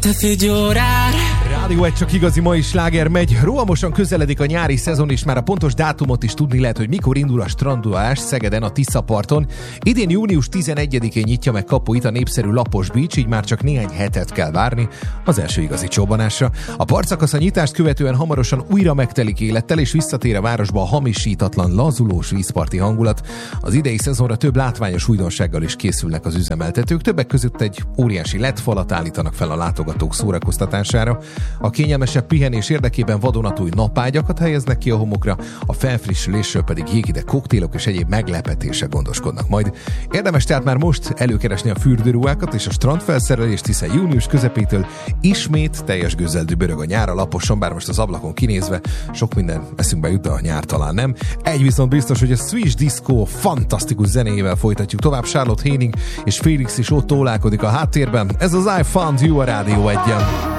Rádió egy csak igazi mai sláger megy. Rohamosan közeledik a nyári szezon, és már a pontos dátumot is tudni lehet, hogy mikor indul a strandolás Szegeden a Tiszaparton. Idén június 11-én nyitja meg kapuit a népszerű Lapos Beach, így már csak néhány hetet kell várni az első igazi csobbanásra. A partszakasz a nyitást követően hamarosan újra megtelik élettel, és visszatér a városba a hamisítatlan, lazulós vízparti hangulat. Az idei szezonra több látványos újdonsággal is készülnek az üzemeltetők, többek között egy óriási LED-falat állítanak fel a látogatók szórakoztatására. A kényelmesebb pihenés érdekében vadonatúj napágyakat helyeznek ki a homokra, a felfrissülésről pedig jégideg koktélok és egyéb meglepetések gondoskodnak majd. Érdemes tehát már most előkeresni a fürdőruhákat és a strandfelszerelést, hiszen június közepétől ismét teljes gőzzel dübörög a nyár a Laposon, bár most az ablakon kinézve sok minden eszünkbe jut, de a nyár talán nem. Egy viszont biztos, hogy a Swiss Disco fantasztikus zenéjével folytatjuk tovább. Charlotte Hénig és Félix is ott tólálkodik a háttérben. Ez az I Found You a Rádió 1-en.